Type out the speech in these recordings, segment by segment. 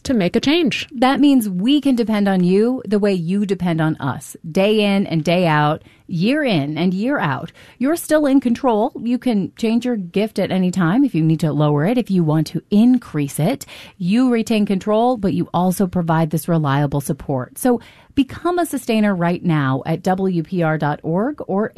to make a change. That means we can depend on you the way you depend on us, day in and day out, year in and year out. You're still in control. You can change your gift at any time if you need to lower it, if you want to increase it. You retain control, but you also provide this reliable support. So become a sustainer right now at WPR.org or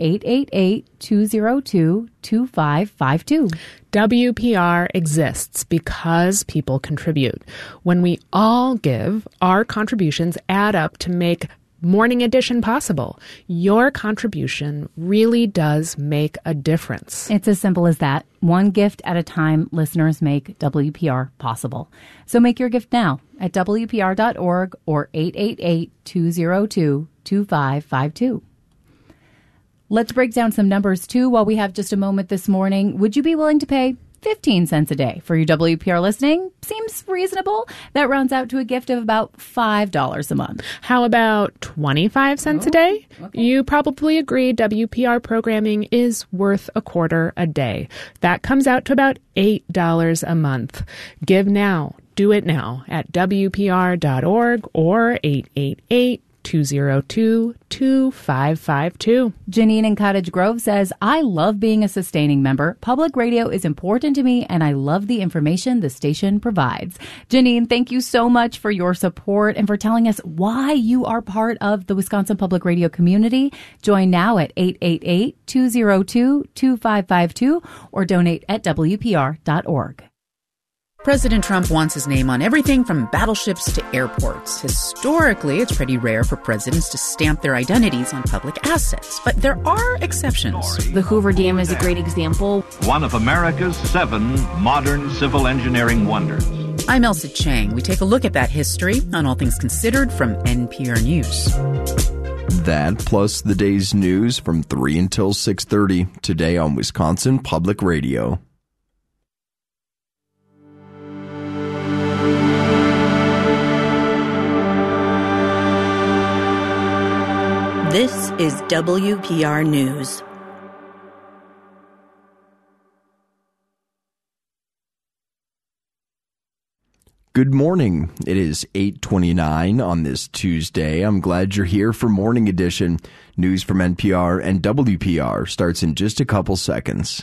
888-202-2552. WPR exists because people contribute. When we all give, our contributions add up to make Morning Edition possible. Your contribution really does make a difference. It's as simple as that. One gift at a time, listeners make WPR possible. So make your gift now at WPR.org or 888-202-2552. Let's break down some numbers, too, while we have just a moment this morning. Would you be willing to pay 15 cents a day for your WPR listening? Seems reasonable. That rounds out to a gift of about $5 a month. How about 25 cents a day? Okay. You probably agree WPR programming is worth a quarter a day. That comes out to about $8 a month. Give now. Do it now at WPR.org or 888-202-2552. Janine in Cottage Grove says, I love being a sustaining member. Public radio is important to me, and I love the information the station provides. Janine, thank you so much for your support and for telling us why you are part of the Wisconsin Public Radio community. Join now at 888-202-2552 or donate at WPR.org. President Trump wants his name on everything from battleships to airports. Historically, it's pretty rare for presidents to stamp their identities on public assets, but there are exceptions. The Hoover Dam is a great example. One of America's 7 modern civil engineering wonders. I'm Elsa Chang. We take a look at that history on All Things Considered from NPR News. That plus the day's news from 3 until 6:30 today on Wisconsin Public Radio. This is WPR News. Good morning. It is 8:29 on this Tuesday. I'm glad you're here for Morning Edition. News from NPR and WPR starts in just a couple seconds.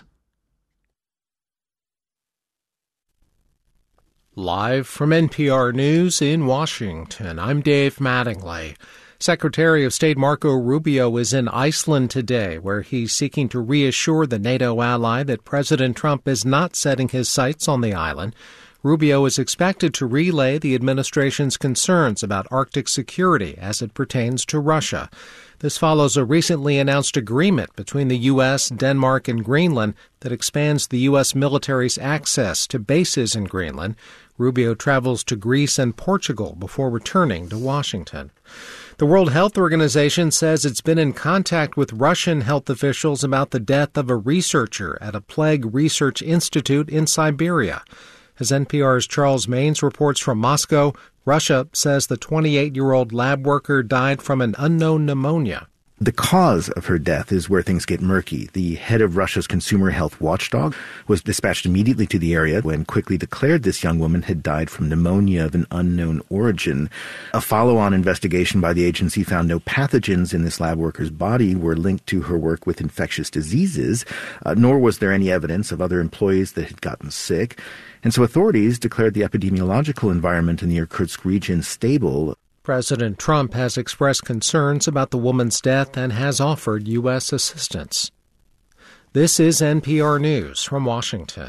Live from NPR News in Washington, I'm Dave Mattingly. Secretary of State Marco Rubio is in Iceland today, where he's seeking to reassure the NATO ally that President Trump is not setting his sights on the island. Rubio is expected to relay the administration's concerns about Arctic security as it pertains to Russia. This follows a recently announced agreement between the U.S., Denmark, and Greenland that expands the U.S. military's access to bases in Greenland. Rubio travels to Greece and Portugal before returning to Washington. The World Health Organization says it's been in contact with Russian health officials about the death of a researcher at a plague research institute in Siberia. As NPR's Charles Maines reports from Moscow, Russia says the 28-year-old lab worker died from an unknown pneumonia. The cause of her death is where things get murky. The head of Russia's consumer health watchdog was dispatched immediately to the area and quickly declared this young woman had died from pneumonia of an unknown origin. A follow-on investigation by the agency found no pathogens in this lab worker's body were linked to her work with infectious diseases, nor was there any evidence of other employees that had gotten sick. And so authorities declared the epidemiological environment in the Irkutsk region stable. President Trump has expressed concerns about the woman's death and has offered U.S. assistance. This is NPR News from Washington.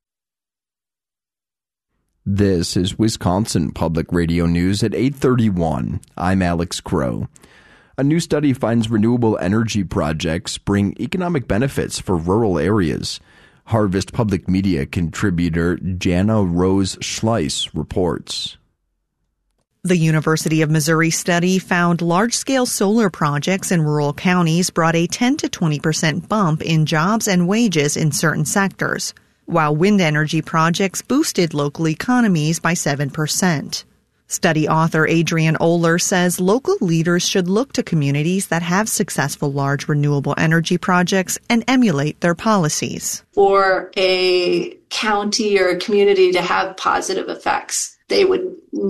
This is Wisconsin Public Radio News at 8:31. I'm Alex Crow. A new study finds renewable energy projects bring economic benefits for rural areas. Harvest Public Media contributor Jana Rose Schleiss reports. The University of Missouri study found large-scale solar projects in rural counties brought a 10 to 20% bump in jobs and wages in certain sectors, while wind energy projects boosted local economies by 7%. Study author Adrienne Oler says local leaders should look to communities that have successful large renewable energy projects and emulate their policies. For a county or a community to have positive effects, they would